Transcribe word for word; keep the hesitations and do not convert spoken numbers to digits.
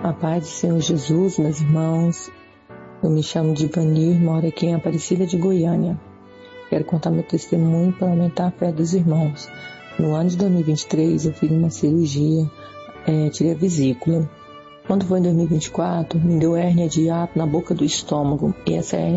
A paz do Senhor Jesus, meus irmãos. Eu me chamo Divanir, moro aqui em Aparecida de Goiânia. Quero contar meu testemunho para aumentar a fé dos irmãos. No ano de dois mil e vinte e três, eu fiz uma cirurgia, é, tirei a vesícula. Quando foi em dois mil e vinte e quatro, me deu hérnia de hiato na boca do estômago. E essa hérnia